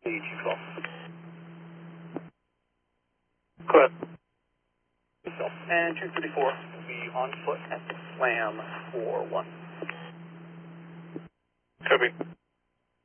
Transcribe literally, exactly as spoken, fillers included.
A G twelve. Correct. And two thirty-four will be on foot at the slam for one. Copy.